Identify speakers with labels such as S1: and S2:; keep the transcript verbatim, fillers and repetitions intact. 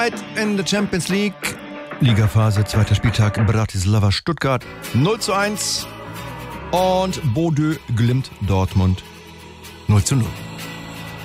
S1: In der Champions League. Ligaphase, zweiter Spieltag, Bratislava, Stuttgart null zu eins und Bodø Glimt Dortmund null zu null.